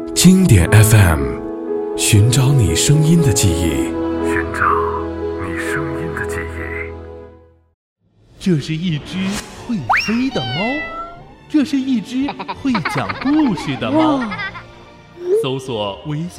经典 FM， 寻找你声音的记忆， 寻找你声音的记忆。 这是一只会飞的猫，这是一只会讲故事的猫。搜索微信